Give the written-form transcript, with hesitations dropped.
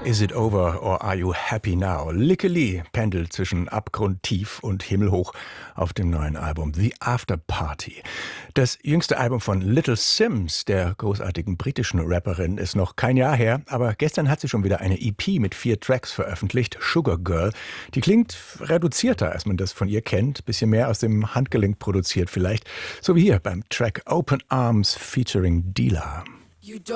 Is it over or are you happy now? Lykke Li pendelt zwischen abgrundtief und himmelhoch auf dem neuen Album The After Party. Das jüngste Album von Little Simz, der großartigen britischen Rapperin, ist noch kein Jahr her, aber gestern hat sie schon wieder eine EP mit 4 Tracks veröffentlicht, Sugar Girl. Die klingt reduzierter, als man das von ihr kennt, bisschen mehr aus dem Handgelenk produziert vielleicht, so wie hier beim Track Open Arms featuring Dila.